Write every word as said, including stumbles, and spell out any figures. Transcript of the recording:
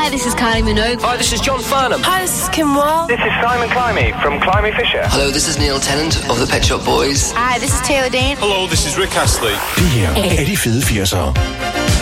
Hi, this is Kylie Minogue. Hi, this is John Farnham. Hi, this is Kim Wall. This is Simon Climie from Climie Fisher. Hello, this is Neil Tennant of the Pet Shop Boys. Hi, this is Taylor Dane. Hello, this is Rick Astley. Det her er de fede firsere.